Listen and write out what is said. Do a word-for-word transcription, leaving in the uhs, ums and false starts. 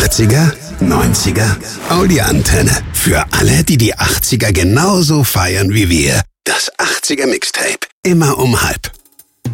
achtziger, neunziger, Audi-Antenne. Für alle, die die achtziger genauso feiern wie wir. Das achtziger Mixtape. Immer um halb.